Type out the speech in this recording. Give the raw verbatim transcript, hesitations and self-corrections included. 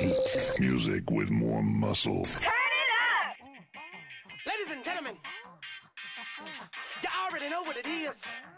heat. Music with more muscle. Turn it up! Ladies and gentlemen, you already know what it is.